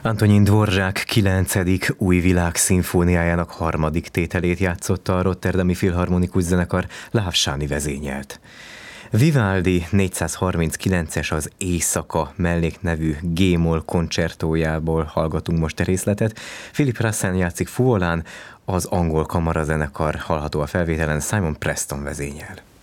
Antonin Dvorak 9. új világszimfóniájának harmadik tételét játszotta a Rotterdami Filharmonikus Zenekar, Láv Sáni vezényelt. Vivaldi 439-es az Éjszaka melléknevű G-moll koncertójából hallgatunk most egy részletet. Philip Russell játszik fuvolán, az angol kamarazenekar hallható a felvételen, Simon Preston vezényel.